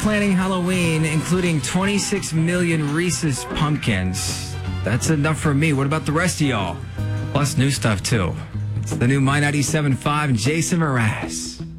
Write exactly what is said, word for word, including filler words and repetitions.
Planning Halloween, including twenty-six million Reese's pumpkins. That's enough for me. What about the rest of y'all? Plus new stuff, too. It's the new My ninety-seven point five Jason Mraz.